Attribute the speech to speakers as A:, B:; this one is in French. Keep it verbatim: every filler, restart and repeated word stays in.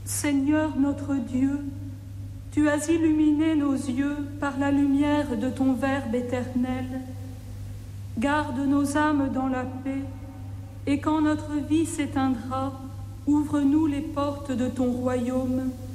A: Seigneur notre Dieu, tu as illuminé nos yeux par la lumière de ton Verbe éternel. Garde nos âmes dans la paix, et quand notre vie s'éteindra, ouvre-nous les portes de ton royaume.